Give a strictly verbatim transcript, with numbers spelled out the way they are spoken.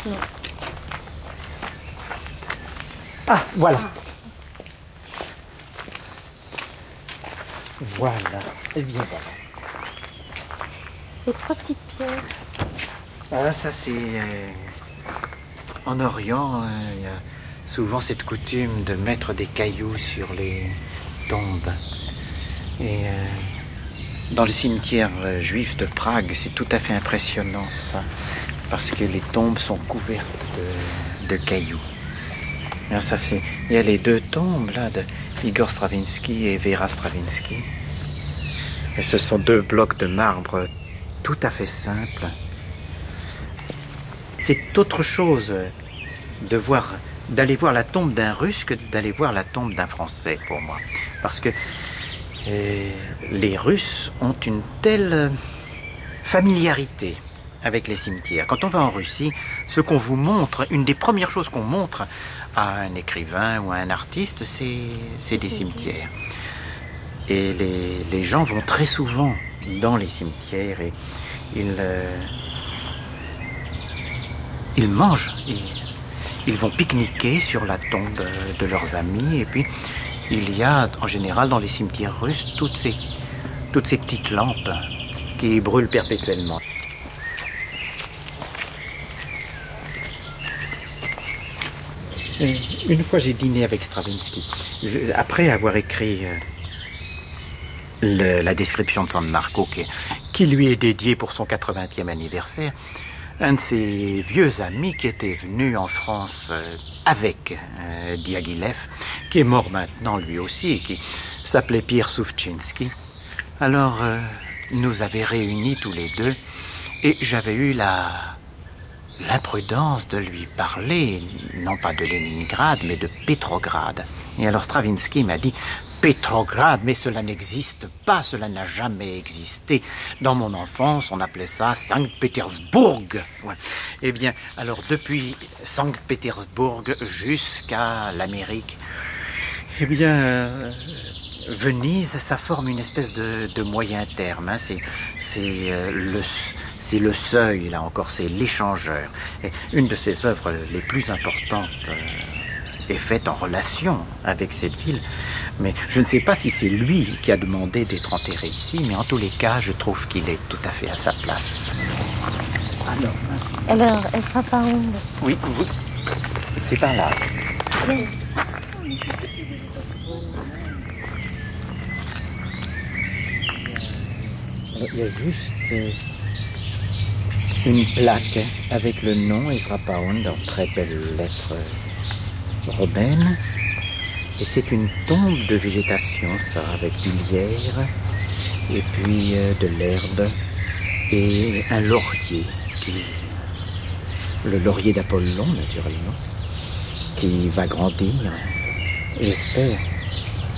Non. Ah, voilà. Ah. Voilà. Et bien voilà. Et trois petites pierres. Ah, ça c'est... Euh, en Orient, il euh, y a souvent cette coutume de mettre des cailloux sur les tombes. Et euh, dans le cimetière euh, juif de Prague, c'est tout à fait impressionnant ça. Parce que les tombes sont couvertes de, de cailloux. Alors ça, c'est, il y a les deux tombes là, de Igor Stravinsky et Vera Stravinsky. Et ce sont deux blocs de marbre tout à fait simples. C'est autre chose de voir, d'aller voir la tombe d'un Russe que d'aller voir la tombe d'un Français pour moi. Parce que euh, les Russes ont une telle familiarité avec les cimetières. Quand on va en Russie, ce qu'on vous montre, une des premières choses qu'on montre à un écrivain ou à un artiste, c'est, c'est des cimetières. Et les, les gens vont très souvent dans les cimetières et ils, euh, ils mangent, ils, ils vont pique-niquer sur la tombe de leurs amis. Et puis, il y a en général dans les cimetières russes toutes ces, toutes ces petites lampes qui brûlent perpétuellement. Une fois, j'ai dîné avec Stravinsky. Je, après avoir écrit euh, le, la description de San Marco, qui, qui lui est dédiée pour son quatre-vingtième anniversaire, un de ses vieux amis qui était venu en France euh, avec euh, Diaghilev, qui est mort maintenant lui aussi, et qui s'appelait Pierre Souvtchinski. Alors, euh, il nous avait réunis tous les deux, et j'avais eu la... l'imprudence de lui parler, non pas de Leningrad, mais de Pétrograd. Et alors Stravinsky m'a dit « Pétrograd, mais cela n'existe pas, cela n'a jamais existé. Dans mon enfance, on appelait ça Saint-Pétersbourg. Ouais. » Eh bien, alors depuis Saint-Pétersbourg jusqu'à l'Amérique, eh bien... Euh, Venise, ça forme une espèce de, de moyen terme. Hein. C'est, c'est euh, le... C'est le seuil, là encore, c'est l'échangeur. Et une de ses œuvres les plus importantes euh, est faite en relation avec cette ville. Mais je ne sais pas si c'est lui qui a demandé d'être enterré ici, mais en tous les cas, je trouve qu'il est tout à fait à sa place. Alors, Alors elle sera par où? Oui, oui, c'est par là. Oui. Il y a juste... Euh, une plaque avec le nom Ezra Pound en très belles lettres romaines. Et c'est une tombe de végétation, ça, avec du lierre, et puis euh, de l'herbe, et un laurier, qui, le laurier d'Apollon, naturellement, qui va grandir, j'espère.